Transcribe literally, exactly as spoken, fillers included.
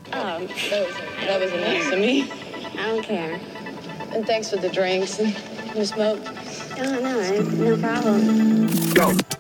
Um, That was, that was nice of me. I don't care. And thanks for the drinks and the smoke. Oh, no, no problem. Go.